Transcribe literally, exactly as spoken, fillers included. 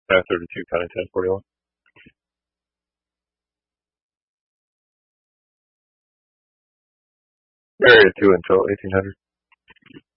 five thirty-two, county ten forty-one. Area two until eighteen hundred.